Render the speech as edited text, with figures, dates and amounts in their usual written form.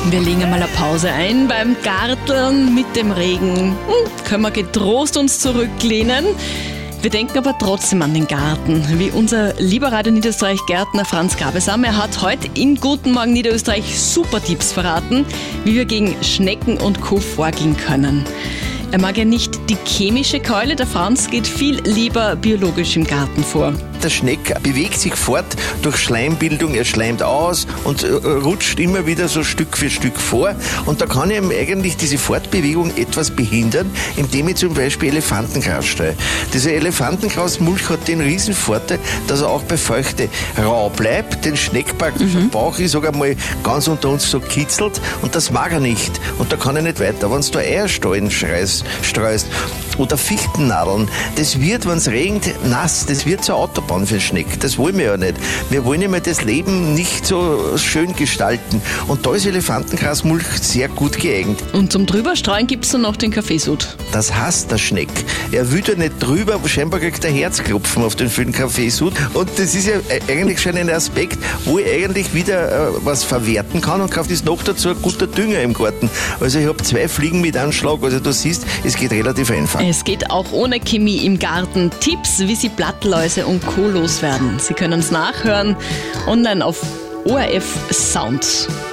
Wir legen einmal eine Pause ein beim Garteln mit dem Regen. Können wir getrost uns zurücklehnen. Wir denken aber trotzdem an den Garten, wie unser lieber Radio Niederösterreich-Gärtner Franz Gabesam. Er hat heute in Guten Morgen Niederösterreich super Tipps verraten, wie wir gegen Schnecken und Co. vorgehen können. Er mag ja nicht die chemische Keule, der Franz geht viel lieber biologisch im Garten vor. Der Schneck bewegt sich fort durch Schleimbildung, er schleimt aus und rutscht immer wieder so Stück für Stück vor. Und da kann ich ihm eigentlich diese Fortbewegung etwas behindern, indem ich zum Beispiel Elefantengras streue. Dieser Elefantengrasmulch hat den riesen Vorteil, dass er auch bei Feuchte rau bleibt, den Schneck praktisch am Bauch, ich sage einmal ganz unter uns so kitzelt, und das mag er nicht. Und da kann er nicht weiter. Wenn du Eierstollen streust oder Fichtennadeln, das wird, wenn es regnet, nass, das wird zur Autobahn für den Schneck. Das wollen wir ja nicht. Wir wollen immer das Leben nicht so schön gestalten. Und da ist Elefantengrasmulch sehr gut geeignet. Und zum Drüberstreuen gibt es dann noch den Kaffeesud. Das hasst der Schneck. Er will ja nicht drüber, aber scheinbar kriegt er Herzklopfen auf den vielen Kaffeesud. Und das ist ja eigentlich schon ein Aspekt, wo ich eigentlich wieder was verwerten kann, und kauft ist noch dazu ein guter Dünger im Garten. Also ich habe 2 Fliegen mit Anschlag. Also du siehst, es geht relativ einfach. Es geht auch ohne Chemie im Garten. Tipps, wie Sie Blattläuse und Co. loswerden. Sie können es nachhören online auf ORF Sound.